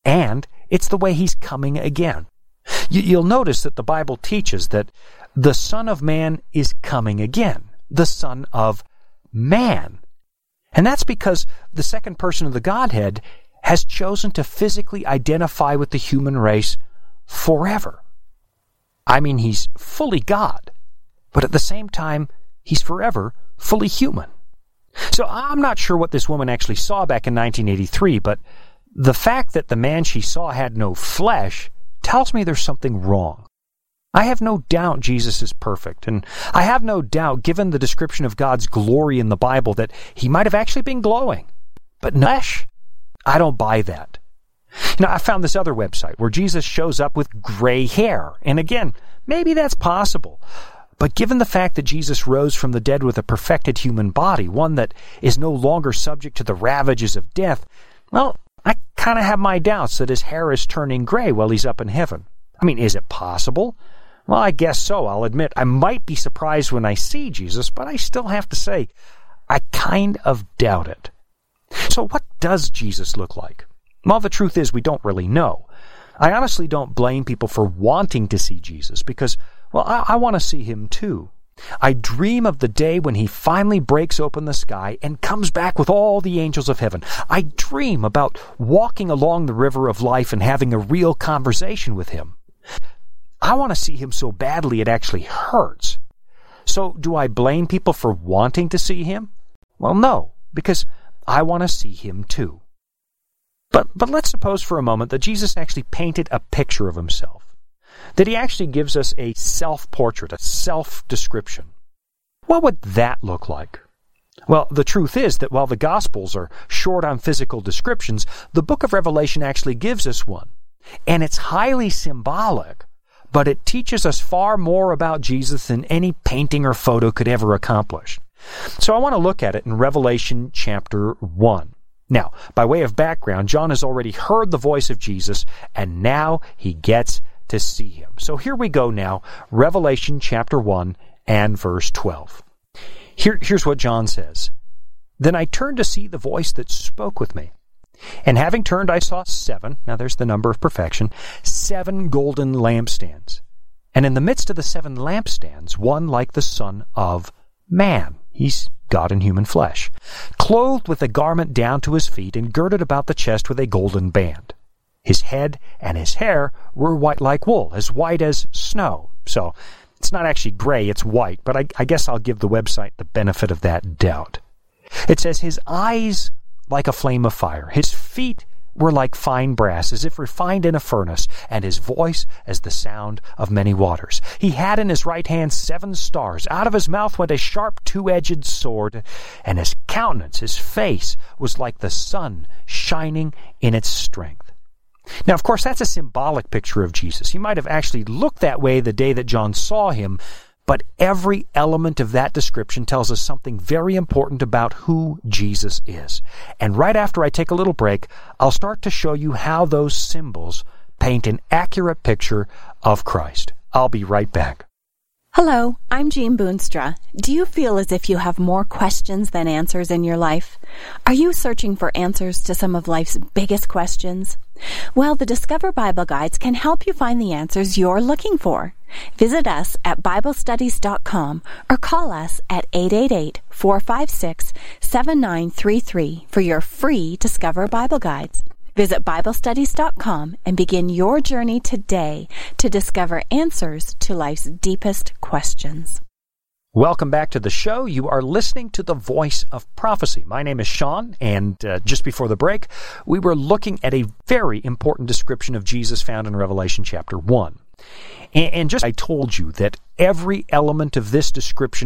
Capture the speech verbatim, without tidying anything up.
and it's the way he's coming again. You'll notice that the Bible teaches that the Son of Man is coming again, the Son of Man. And that's because the second person of the Godhead has chosen to physically identify with the human race forever. I mean, he's fully God, but at the same time, he's forever fully human. So I'm not sure what this woman actually saw back in nineteen eighty-three, but the fact that the man she saw had no flesh tells me there's something wrong. I have no doubt Jesus is perfect, and I have no doubt, given the description of God's glory in the Bible, that he might have actually been glowing. But flesh? I don't buy that. You know, I found this other website where Jesus shows up with gray hair, and again, maybe that's possible. But given the fact that Jesus rose from the dead with a perfected human body, one that is no longer subject to the ravages of death, well, I kind of have my doubts that his hair is turning gray while he's up in heaven. I mean, is it possible? Well, I guess so. I'll admit I might be surprised when I see Jesus, but I still have to say, I kind of doubt it. So what does Jesus look like? Well, the truth is we don't really know. I honestly don't blame people for wanting to see Jesus because, well, I, I want to see him too. I dream of the day when he finally breaks open the sky and comes back with all the angels of heaven. I dream about walking along the river of life and having a real conversation with him. I want to see him so badly it actually hurts. So do I blame people for wanting to see him? Well, no, because I want to see him too. But, but let's suppose for a moment that Jesus actually painted a picture of himself. That he actually gives us a self-portrait, a self-description. What would that look like? Well, the truth is that while the Gospels are short on physical descriptions, the book of Revelation actually gives us one. And it's highly symbolic, but it teaches us far more about Jesus than any painting or photo could ever accomplish. So I want to look at it in Revelation chapter one. Now, by way of background, John has already heard the voice of Jesus, and now he gets to see him. So here we go now, Revelation chapter one and verse twelve. Here, here's what John says. Then I turned to see the voice that spoke with me. And having turned, I saw seven, now there's the number of perfection, seven golden lampstands. And in the midst of the seven lampstands, one like the Son of Man. He's God in human flesh, clothed with a garment down to his feet and girded about the chest with a golden band. His head and his hair were white like wool, as white as snow. So it's not actually gray, it's white, but I, I guess I'll give the website the benefit of that doubt. It says his eyes like a flame of fire, his feet were like fine brass, as if refined in a furnace, and his voice as the sound of many waters. He had in his right hand seven stars. Out of his mouth went a sharp two-edged sword, and his countenance, his face, was like the sun shining in its strength. Now, of course, that's a symbolic picture of Jesus. He might have actually looked that way the day that John saw him, but every element of that description tells us something very important about who Jesus is. And right after I take a little break, I'll start to show you how those symbols paint an accurate picture of Christ. I'll be right back. Hello, I'm Jean Boonstra. Do you feel as if you have more questions than answers in your life? Are you searching for answers to some of life's biggest questions? Well, the Discover Bible Guides can help you find the answers you're looking for. Visit us at Bible Studies dot com or call us at eight eight eight, four five six, seven nine three three for your free Discover Bible Guides. Visit Bible Studies dot com and begin your journey today to discover answers to life's deepest questions. Welcome back to the show. You are listening to The Voice of Prophecy. My name is Sean, and uh, just before the break, we were looking at a very important description of Jesus found in Revelation chapter one. And, and just I told you that every element of this description